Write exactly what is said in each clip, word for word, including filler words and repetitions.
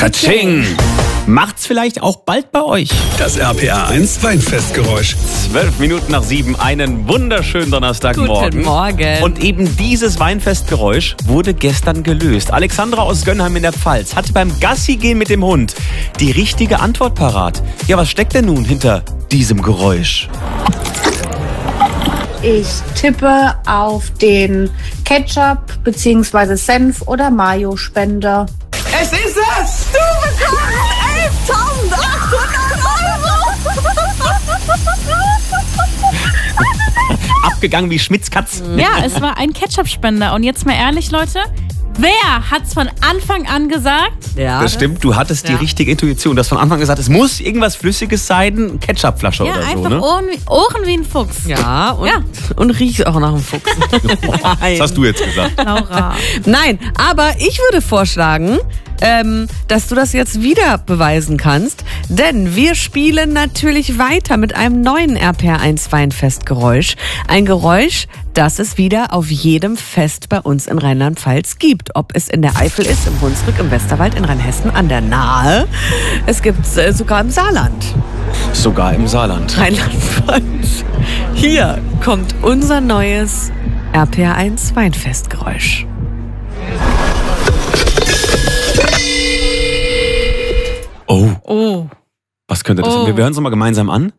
Katsching! Macht's vielleicht auch bald bei euch. Das R P R eins Weinfestgeräusch. Zwölf Minuten nach sieben, einen wunderschönen Donnerstagmorgen. Guten Morgen. Und eben dieses Weinfestgeräusch wurde gestern gelöst. Alexandra aus Gönnheim in der Pfalz hatte beim Gassi-Gehen mit dem Hund die richtige Antwort parat. Ja, was steckt denn nun hinter diesem Geräusch? Ich tippe auf den Ketchup bzw. Senf- oder Mayo-Spender. Es ist es! Du bekommst elftausendachthundert Euro! Abgegangen wie Schmitz Katz. Ja, es war ein Ketchup-Spender. Und jetzt mal ehrlich, Leute, wer hat's von Anfang an gesagt? Ja, Das stimmt, du hattest die ja. richtige Intuition. Du hast von Anfang an gesagt, es muss irgendwas Flüssiges sein, Ketchupflasche Ja, oder so, einfach ne? Ohren, wie, Ohren wie ein Fuchs. Ja, und, Ja. und riecht auch nach einem Fuchs. Das hast du jetzt gesagt. Laura. Nein, aber ich würde vorschlagen, ähm, dass du das jetzt wieder beweisen kannst, denn wir spielen natürlich weiter mit einem neuen R P R eins Weinfestgeräusch. Ein Geräusch, das es wieder auf jedem Fest bei uns in Rheinland-Pfalz gibt. Ob es in der Eifel ist, im Hunsrück, im Westerwald, in Rheinhessen, an der Nahe. Es gibt es äh, sogar im Saarland. Sogar im Saarland. Rheinland-Pfalz. Hier kommt unser neues R P R eins Weinfestgeräusch. Oh, Oh. was könnte das sein? Oh. Wir hören es mal gemeinsam an.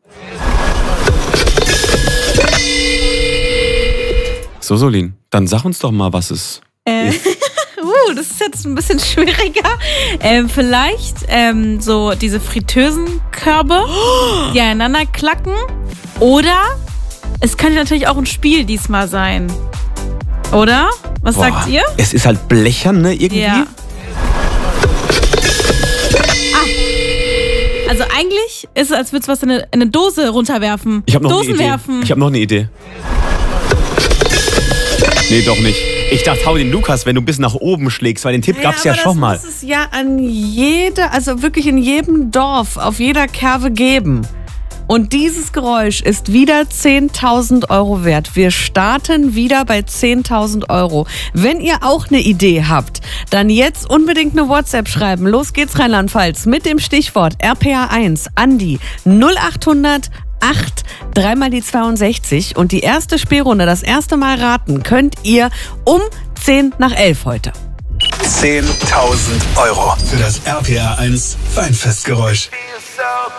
So, Solin, dann sag uns doch mal, was es Äh, uh, das ist jetzt ein bisschen schwieriger. Ähm, vielleicht ähm, so diese Fritteusenkörbe, die aneinander klacken. Oder es könnte natürlich auch ein Spiel diesmal sein. Oder? Was Boah, sagt ihr? Es ist halt blechern, ne, irgendwie. Ja. Ah. Also eigentlich ist es, als würdest du was in eine, in eine Dose runterwerfen. Ich habe noch Dosen eine Idee. werfen. Ich habe noch eine Idee. Nee, doch nicht. Ich dachte, hau den Lukas, wenn du bis nach oben schlägst, weil den Tipp gab's ja, aber schon mal. Das muss es ja an jede, also wirklich in jedem Dorf, auf jeder Kerve geben. Und dieses Geräusch ist wieder zehntausend Euro wert. Wir starten wieder bei zehntausend Euro. Wenn ihr auch eine Idee habt, dann jetzt unbedingt eine WhatsApp schreiben. Los geht's, Rheinland-Pfalz, mit dem Stichwort R P R eins an die null achthundert acht, dreimal die zweiundsechzig. Und die erste Spielrunde, das erste Mal raten, könnt ihr um zehn nach elf heute. zehntausend Euro für das R P R eins Weinfestgeräusch.